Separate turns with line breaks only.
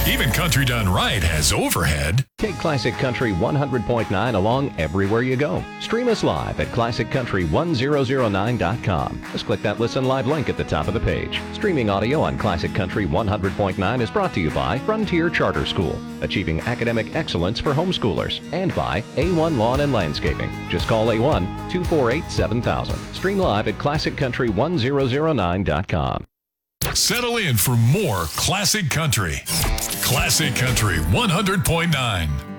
Even Country Done Right has overhead.
Take Classic Country 100.9 along everywhere you go. Stream us live at ClassicCountry1009.com. Just click that Listen Live link at the top of the page. Streaming audio on Classic Country 100.9 is brought to you by Frontier Charter School, achieving academic excellence for homeschoolers, and by A1 Lawn and Landscaping. Just call A1 248-7000. Stream live at ClassicCountry1009.com.
Settle in for more Classic Country. Classic Country 100.9.